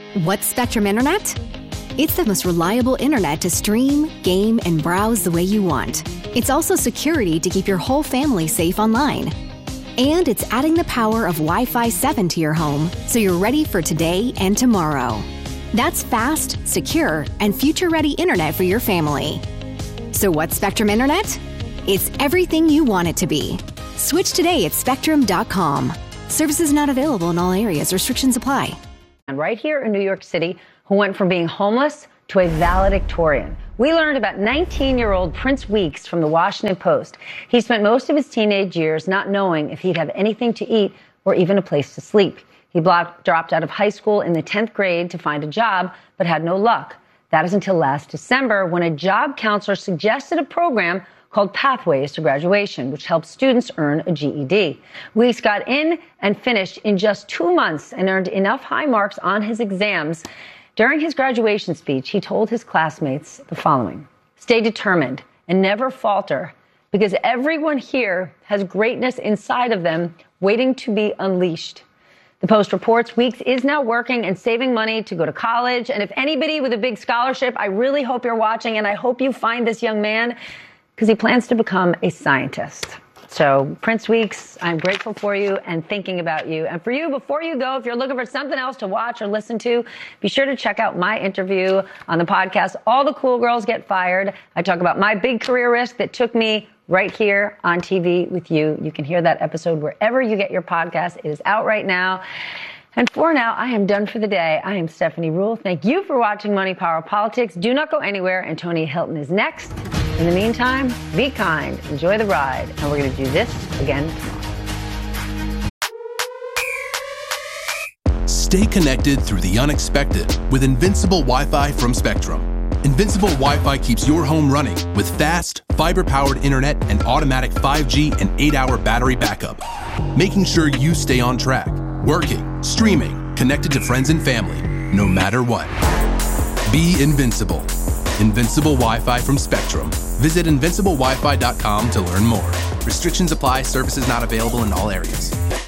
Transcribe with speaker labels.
Speaker 1: What's Spectrum Internet? It's the most reliable internet to stream, game, and browse the way you want. It's also security to keep your whole family safe online. And it's adding the power of Wi-Fi 7 to your home so you're ready for today and tomorrow. That's fast, secure, and future-ready internet for your family. So what's Spectrum Internet? It's everything you want it to be. Switch today at spectrum.com. Services not available in all areas. Restrictions apply.
Speaker 2: And right here in New York City, who went from being homeless to a valedictorian. We learned about 19-year-old Prince Weeks from the Washington Post. He spent most of his teenage years not knowing if he'd have anything to eat or even a place to sleep. He dropped out of high school in the 10th grade to find a job, but had no luck. That is until last December, when a job counselor suggested a program called Pathways to Graduation, which helps students earn a GED. Weeks got in and finished in just 2 months and earned enough high marks on his exams. During his graduation speech, he told his classmates the following: "Stay determined and never falter, because everyone here has greatness inside of them waiting to be unleashed." The Post reports Weeks is now working and saving money to go to college. And if anybody with a big scholarship, I really hope you're watching, and I hope you find this young man, because he plans to become a scientist. So, Prince Weeks, I'm grateful for you and thinking about you. And for you, before you go, if you're looking for something else to watch or listen to, be sure to check out my interview on the podcast, All the Cool Girls Get Fired. I talk about my big career risk that took me right here on TV with you. You can hear that episode wherever you get your podcast. It is out right now. And for now, I am done for the day. I am Stephanie Ruhle. Thank you for watching Money, Power, Politics. Do not go anywhere, and Tony Hilton is next. In the meantime, be kind, enjoy the ride, and we're going to do this again tomorrow.
Speaker 3: Stay connected through the unexpected with Invincible Wi-Fi from Spectrum. Invincible Wi-Fi keeps your home running with fast, fiber-powered internet and automatic 5G and 8-hour battery backup, making sure you stay on track, working, streaming, connected to friends and family, no matter what. Be invincible. Invincible Wi-Fi from Spectrum. Visit invinciblewifi.com to learn more. Restrictions apply. Services not available in all areas.